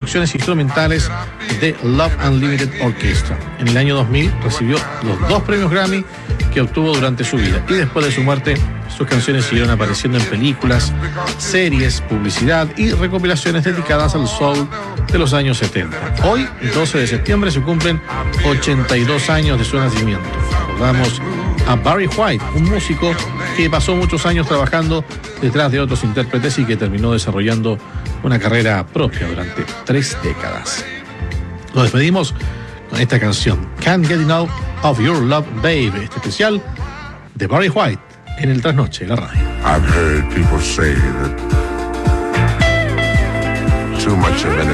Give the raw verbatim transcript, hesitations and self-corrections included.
producciones instrumentales de Love Unlimited Orchestra. En el año dos mil recibió los dos premios Grammy que obtuvo durante su vida, y después de su muerte sus canciones siguieron apareciendo en películas, series, publicidad y recopilaciones dedicadas al soul de los años setenta. Hoy, doce de septiembre, se cumplen ochenta y dos años de su nacimiento. Recordamos a Barry White, un músico que pasó muchos años trabajando detrás de otros intérpretes y que terminó desarrollando una carrera propia durante tres décadas. Nos despedimos con esta canción, Can't Get Enough of Your Love, Babe, este especial de Barry White en el Trasnoche de la radio. I've heard people say that too much of an